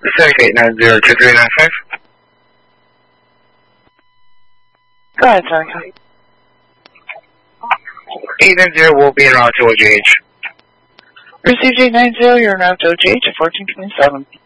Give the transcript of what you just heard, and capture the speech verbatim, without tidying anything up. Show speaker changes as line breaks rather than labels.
Pacific eight nine zero two three nine five.
Go ahead, sorry.
eight nine zero will be in route to O G H.
Receive eight nine zero, you're in route to O G H at fourteen twenty-seven.